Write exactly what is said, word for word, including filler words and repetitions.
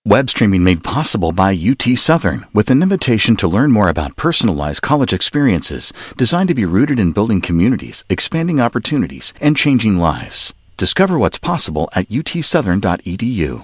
Web streaming made possible by U T Southern, with an invitation to learn more about personalized college experiences designed to be rooted in building communities, expanding opportunities, and changing lives. Discover what's possible at u t southern dot e d u.